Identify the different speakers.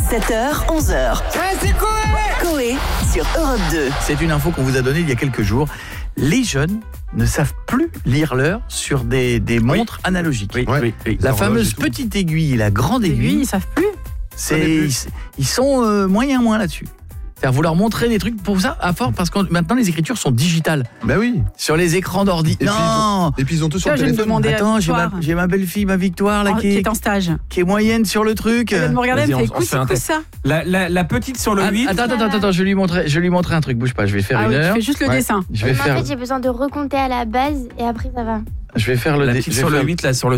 Speaker 1: 7h, 11h.
Speaker 2: C'est
Speaker 1: Coé sur Europe 2.
Speaker 3: C'est une info qu'on vous a donnée il y a quelques jours. Les jeunes ne savent plus lire l'heure sur des montres analogiques. La fameuse petite aiguille et la grande aiguille,
Speaker 4: Ils savent plus.
Speaker 3: ils sont moyens là-dessus. C'est-à-dire vous leur montrez des trucs pour ça à fort parce que maintenant les écritures sont digitales.
Speaker 5: Bah oui.
Speaker 3: Sur les écrans d'ordi. Non.
Speaker 5: Et puis ils ont tout sur
Speaker 4: Là,
Speaker 5: le
Speaker 4: je vais me
Speaker 5: téléphone.
Speaker 4: demander-
Speaker 3: Attends,
Speaker 4: Victoire.
Speaker 3: j'ai ma belle-fille, ma Victoire là
Speaker 4: Qui est en stage.
Speaker 3: qui est moyenne sur le truc.
Speaker 4: Elle vient de me regarder, elle me
Speaker 6: Vas-y,
Speaker 4: fait
Speaker 6: on
Speaker 4: écoute,
Speaker 6: fait un
Speaker 4: c'est quoi
Speaker 6: test.
Speaker 4: ça?
Speaker 6: La petite sur le 8.
Speaker 3: Attends, je vais lui montrer un truc. Bouge pas, je vais faire
Speaker 4: Ah
Speaker 3: une
Speaker 4: oui, tu
Speaker 3: heure.
Speaker 4: fais juste le dessin.
Speaker 3: Je vais
Speaker 7: En
Speaker 3: faire
Speaker 7: fait, j'ai besoin de recompter à la base et après ça va.
Speaker 3: je vais faire le
Speaker 6: La
Speaker 3: dé-
Speaker 6: petite
Speaker 3: je vais
Speaker 6: sur le
Speaker 3: faire-
Speaker 6: 8 là sur le